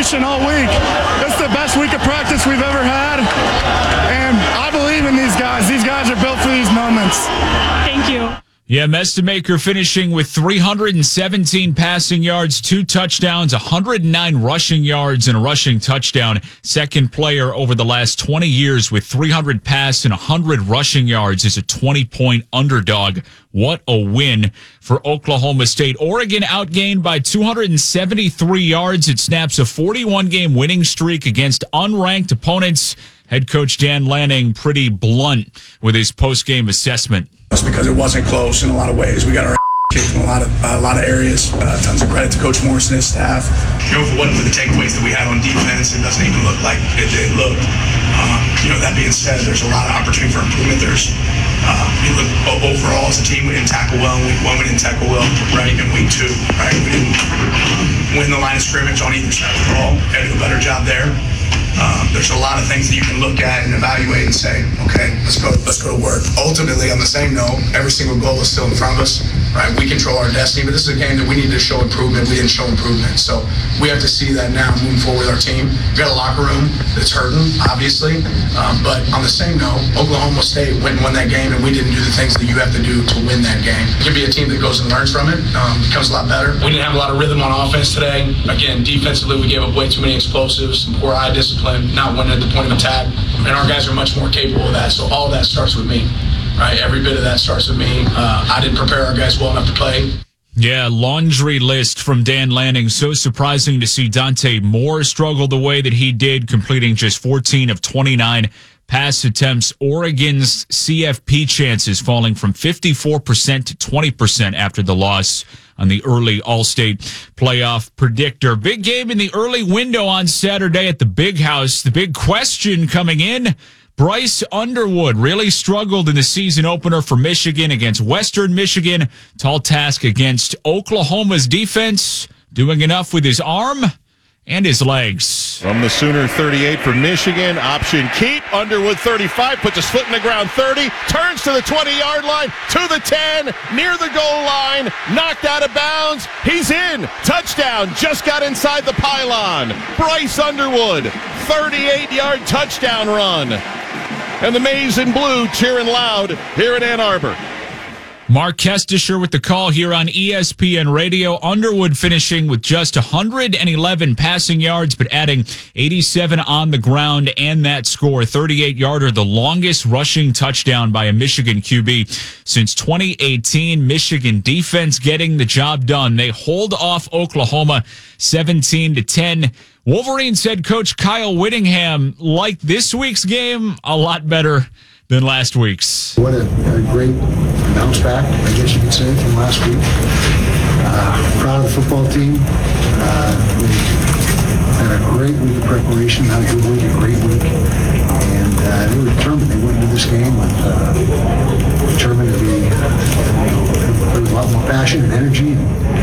celebration all week. It's the best week of practice we've ever had, and I believe in these guys. These guys are built for these moments. Thank you. Yeah, Mestemaker finishing with 317 passing yards, 2 touchdowns, 109 rushing yards, and a rushing touchdown. Second player over the last 20 years with 300 pass and 100 rushing yards is a 20-point underdog. What a win for Oklahoma State. Oregon outgained by 273 yards. It snaps a 41-game winning streak against unranked opponents. Head coach Dan Lanning pretty blunt with his post-game assessment. That's because it wasn't close in a lot of ways. We got our kicked in a lot of areas. Tons of credit to Coach Morris and his staff. If it wasn't for the takeaways that we had on defense, it doesn't even look like it did look. That being said, there's a lot of opportunity for improvement. You look overall as a team, we didn't tackle well in week 1. We didn't tackle well, right, in week 2, right? We didn't win the line of scrimmage on either side of the ball. Got to do a better job there. There's a lot of things that you can look at and evaluate and say, okay, let's go to work. Ultimately, on the same note, every single goal is still in front of us, right? We control our destiny, but this is a game that we need to show improvement. We didn't show improvement, so we have to see that now moving forward with our team. We've got a locker room that's hurting, obviously, but on the same note, Oklahoma State went and won that game, and we didn't do the things that you have to do to win that game. You can be a team that goes and learns from it, becomes a lot better. We didn't have a lot of rhythm on offense today. Again, defensively, we gave up way too many explosives, some poor eye discipline, not winning at the point of attack, and our guys are much more capable of that. So all of that starts with me, right? Every bit of that starts with me. I didn't prepare our guys well enough to play. Yeah, laundry list from Dan Lanning. So surprising to see Dante Moore struggle the way that he did, completing just 14 of 29 pass attempts. Oregon's CFP chances falling from 54% to 20% after the loss on the early All-State playoff predictor. Big game in the early window on Saturday at the Big House. The big question coming in, Bryce Underwood really struggled in the season opener for Michigan against Western Michigan. Tall task against Oklahoma's defense. Doing enough with his arm and his legs. From the Sooner 38 for Michigan, option keep. Underwood 35, puts his foot in the ground 30, turns to the 20-yard line, to the 10, near the goal line, knocked out of bounds. He's in. Touchdown. Just got inside the pylon. Bryce Underwood, 38-yard touchdown run. And the Maize and Blue cheering loud here in Ann Arbor. Mark Kestisher with the call here on ESPN Radio. Underwood finishing with just 111 passing yards, but adding 87 on the ground and that score. 38-yarder, the longest rushing touchdown by a Michigan QB since 2018. Michigan defense getting the job done. They hold off Oklahoma 17-10. Wolverines head coach Kyle Whittingham liked this week's game a lot better than last week's. What a great bounce back, I guess you could say, from last week. Proud of the football team. We had a great week of preparation, not a good week, a great week. And they were determined. They went into this game with determined to be, there was a lot more passion and energy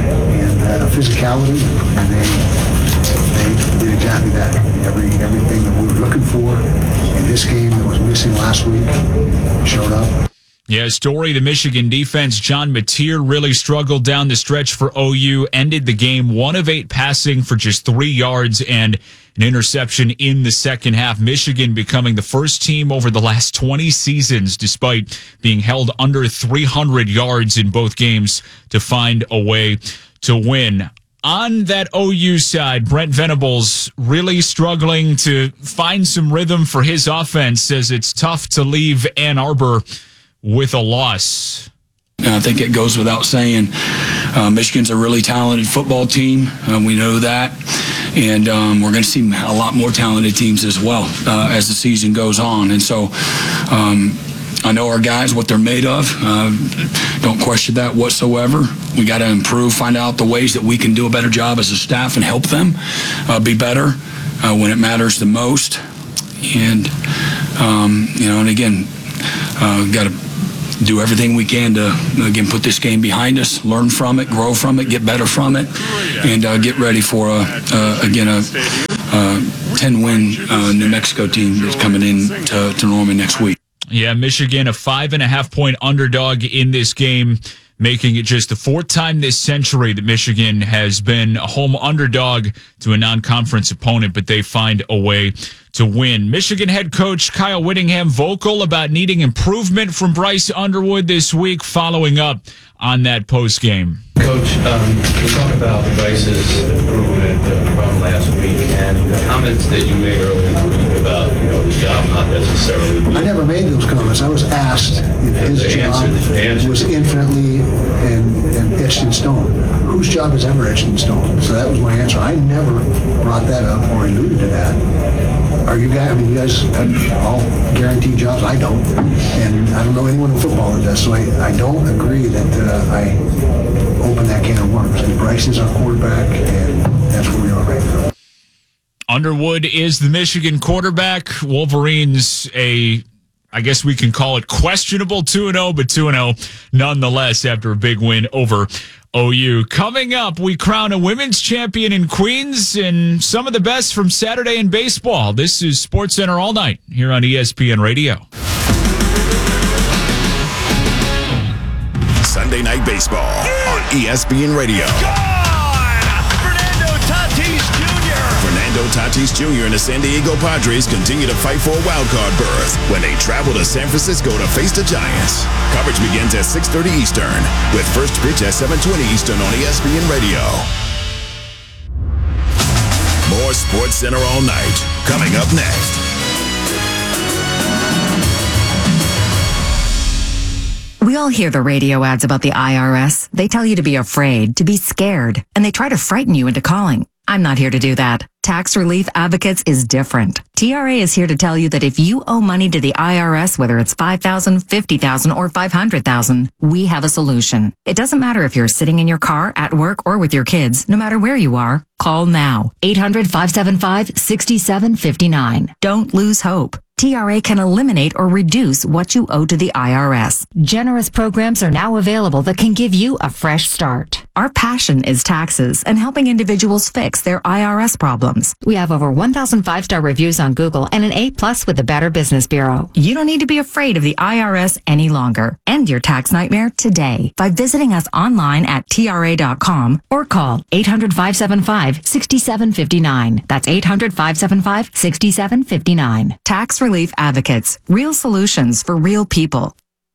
and physicality, and they did exactly that. Everything that we were looking for in this game that was missing last week showed up. Yeah, Story, the Michigan defense, John Mateer really struggled down the stretch for OU, ended the game 1 of 8 passing for just 3 yards and an interception in the second half. Michigan becoming the first team over the last 20 seasons, despite being held under 300 yards in both games, to find a way to win. On that OU side, Brent Venables really struggling to find some rhythm for his offense, says it's tough to leave Ann Arbor with a loss. I think it goes without saying, Michigan's a really talented football team. We know that. And we're going to see a lot more talented teams as well as the season goes on. And so I know our guys, what they're made of. Don't question that whatsoever. We got to improve, find out the ways that we can do a better job as a staff and help them be better when it matters the most. And, and again, we've got to do everything we can to, again, put this game behind us, learn from it, grow from it, get better from it, and get ready for, a 10-win New Mexico team that's coming in to Norman next week. Yeah, Michigan, a 5.5-point underdog in this game. making it just the fourth time this century that Michigan has been a home underdog to a non-conference opponent, but they find a way to win. Michigan head coach Kyle Whittingham vocal about needing improvement from Bryce Underwood this week, following up on that post game. Coach, we talked about Bryce's improvement from last week and the comments that you made earlier in the week about, his job not necessarily. I never made those comments. I was asked if his job was infinitely and etched in stone. Whose job is ever etched in stone? So that was my answer. I never brought that up or alluded to that. Are you guys? You guys have all guaranteed jobs. I don't, and I don't know anyone in football that does. So I don't agree that I open that can of worms. And Bryce is our quarterback, and that's where we are right now. Underwood is the Michigan quarterback. Wolverines, I guess we can call it questionable 2-0, but 2-0 nonetheless after a big win over OU. Coming up, we crown a women's champion in Queens and some of the best from Saturday in baseball. This is SportsCenter All Night here on ESPN Radio. Sunday Night Baseball on ESPN Radio. Fernando Tatis Jr. and the San Diego Padres continue to fight for a wildcard berth when they travel to San Francisco to face the Giants. Coverage begins at 6:30 Eastern with first pitch at 7:20 Eastern on ESPN Radio. More SportsCenter All Night coming up next. We all hear the radio ads about the IRS. They tell you to be afraid, to be scared, and they try to frighten you into calling. I'm not here to do that. Tax Relief Advocates is different. TRA is here to tell you that if you owe money to the IRS, whether it's $5,000, $50,000, or $500,000, we have a solution. It doesn't matter if you're sitting in your car, at work, or with your kids. No matter where you are, call now. 800-575-6759. Don't lose hope. TRA can eliminate or reduce what you owe to the IRS. Generous programs are now available that can give you a fresh start. Our passion is taxes and helping individuals fix their IRS problems. We have over 1,000 5-star reviews on Google and an A+ with the Better Business Bureau. You don't need to be afraid of the IRS any longer. End your tax nightmare today by visiting us online at TRA.com or call 800-575-6759. That's 800-575-6759. Tax Relief Advocates. Real solutions for real people.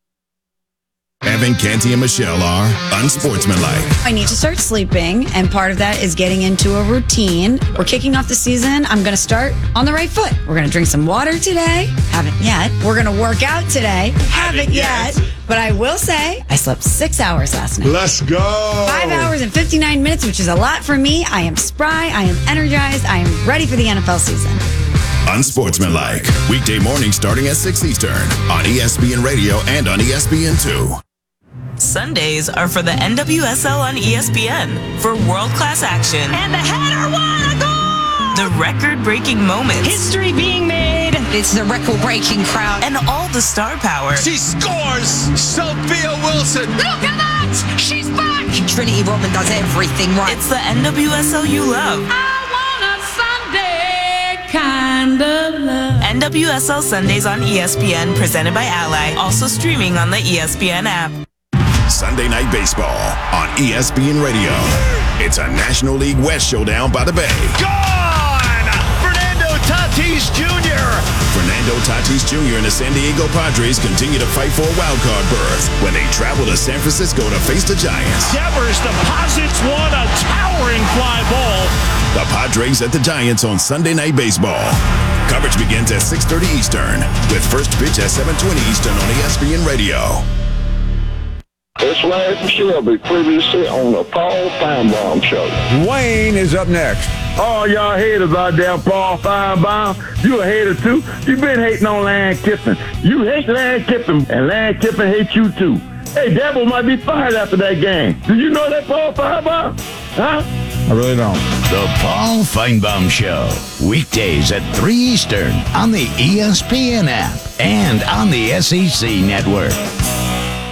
Evan, Canty, and Michelle are unsportsmanlike. I need to start sleeping, and part of that is getting into a routine. We're kicking off the season. I'm going to start on the right foot. We're going to drink some water today. Haven't yet. We're going to work out today. Haven't yet. But I will say, I slept 6 hours last night. Let's go. 5 hours and 59 minutes, which is a lot for me. I am spry. I am energized. I am ready for the NFL season. Unsportsmanlike. Weekday morning starting at 6 Eastern on ESPN Radio and on ESPN2. Sundays are for the NWSL on ESPN for world-class action. And the header, what a goal! The record-breaking moments. History being made. It's the record-breaking crowd. And all the star power. She scores! Sophia Wilson! Look at that! She's back! Trinity Rodman does everything right. It's the NWSL you love. I want a Sunday kind of love. NWSL Sundays on ESPN, presented by Ally. Also streaming on the ESPN app. Sunday Night Baseball on ESPN Radio. It's a National League West showdown by the Bay. Gone! Fernando Tatis Jr. Fernando Tatis Jr. and the San Diego Padres continue to fight for a wildcard berth when they travel to San Francisco to face the Giants. Devers deposits one, a towering fly ball. The Padres at the Giants on Sunday Night Baseball. Coverage begins at 6:30 Eastern with first pitch at 7:20 Eastern on ESPN Radio. It's Larry Shelby, previously on the Paul Feinbaum Show. Wayne is up next. Oh, y'all haters out there, Paul Feinbaum. You a hater, too. You been hating on Lane Kiffin. You hate Lane Kiffin, and Lane Kiffin hates you, too. Hey, Dabo might be fired after that game. Do you know that, Paul Feinbaum? Huh? I really don't. The Paul Feinbaum Show. Weekdays at 3 Eastern on the ESPN app and on the SEC Network.